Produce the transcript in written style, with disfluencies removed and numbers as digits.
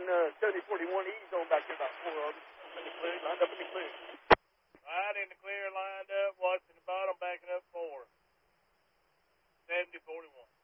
7041 E's on back here, about 4 of them. In the clear, lined up in the clear. Right in the clear, lined up, watching the bottom, backing up 4. 7041.